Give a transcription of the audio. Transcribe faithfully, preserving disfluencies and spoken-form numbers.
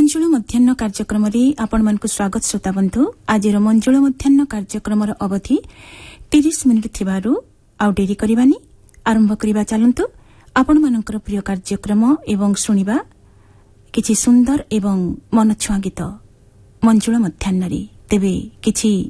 मंजुळ मध्याह्न कार्यक्रम आपण मानक स्वागत श्रोता बंधु आज मंजुळ मध्याह्न कार्यक्रम अवधि तीस मिनिट थिबारु आउ डेरी करबानी आरंभ करबा चलंतु आपण मानकर प्रिय कार्यक्रम एवं सुनिबा किछि सुंदर एवं मनछुआ गीत मंजुळ मध्याह्न रे तेबे किछि